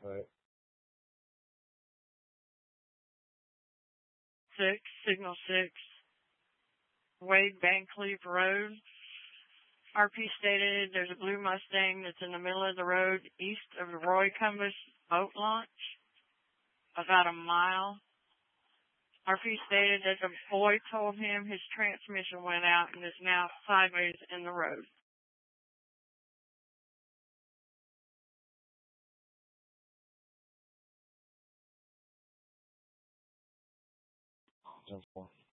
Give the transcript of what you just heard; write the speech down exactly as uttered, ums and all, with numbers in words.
Right. Six, signal six, Wade Bancliffe Road. R P stated there's a blue Mustang that's in the middle of the road east of the Roy Cumbus boat launch, about a mile. R P stated that the boy told him his transmission went out and is now sideways in the road. ten four.